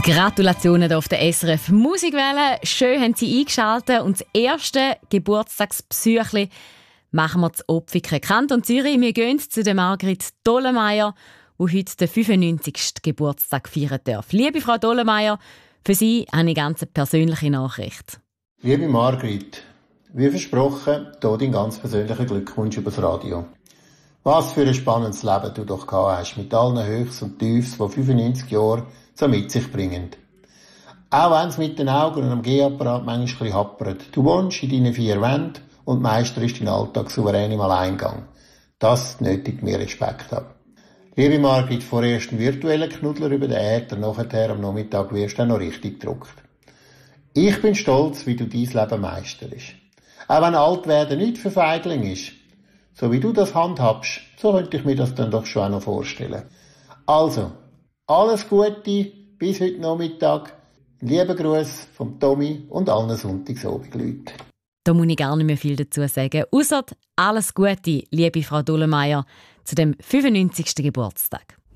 Gratulationen hier auf der SRF Musikwelle. Schön haben Sie eingeschaltet. Und das erste Geburtstagspsüchli machen wir zu Opfiken. Kanton Zürich. Wir gehen zu der Margrit Dollenmeier, die heute den 95. Geburtstag feiern darf. Liebe Frau Dollenmeier, für Sie eine ganz persönliche Nachricht. Liebe Margrit, wie versprochen, hier dein ganz persönlicher Glückwunsch über das Radio. Was für ein spannendes Leben du doch gehabt hast, mit allen Höchst und Tiefs, die 95 Jahre so mit sich bringen. Auch wenn es mit den Augen und am Gehapparat manchmal ein bisschen happert. Du wohnst in deinen 4 Wänden und meisterst deinen Alltag souverän im Alleingang. Das nötigt mir Respekt ab. Liebe Margrit, vorerst ein virtueller Knuddler über den Äther, nachher am Nachmittag wirst du auch noch richtig gedruckt. Ich bin stolz, wie du dein Leben meisterst. Auch wenn Altwerden nicht für Feigling ist, so wie du das handhabst, so könnte ich mir das dann doch schon auch noch vorstellen. Also, alles Gute, bis heute Nachmittag. Lieben Gruß vom Tommy und allen Sonntagsabendleuten. Da muss ich gar nicht mehr viel dazu sagen. Ausser alles Gute, liebe Frau Dollenmeier, zu dem 95. Geburtstag.